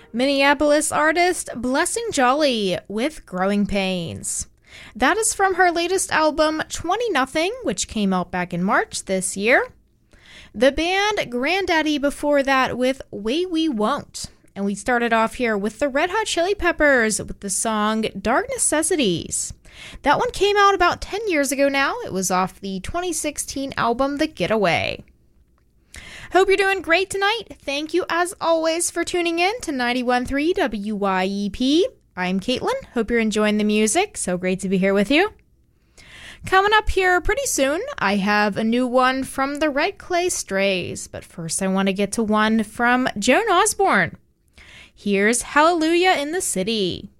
Minneapolis artist Blessing Jolly with Growing Pains. That is from her latest album 20 Nothing, which came out back in March this year. The band Grandaddy before that with Way We Won't. And we started off here with the Red Hot Chili Peppers with the song Dark Necessities. That one came out about 10 years ago now. It was off the 2016 album The Getaway. Hope you're doing great tonight. Thank you as always for tuning in to 91.3 WYEP. I'm Caitlin. Hope you're enjoying the music. So great to be here with you. Coming up here pretty soon, I have a new one from the Red Clay Strays. But first I want to get to one from Joan Osborne. Here's Hallelujah in the City.